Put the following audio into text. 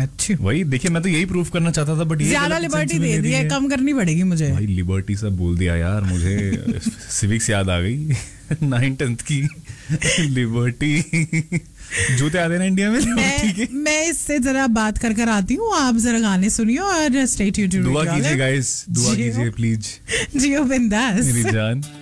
अच्छी हूँ। वही देखिए, मैं तो यही प्रूफ करना चाहता था, बट ज्यादा लिबर्टी दे दी है, कम करनी पड़ेगी मुझे। भाई लिबर्टी सब बोल दिया यार, मुझे सिविक्स याद आ गई 9th की लिबर्टी। जूते आते ना इंडिया में लिबर्टी के। मैं इससे जरा बात कर आती हूँ, आप जरा गाने सुनिए और स्टे ट्यून्ड। दुआ कीजिए गाइस, दुआ कीजिए प्लीज। जियो बिंदास मेरी जान।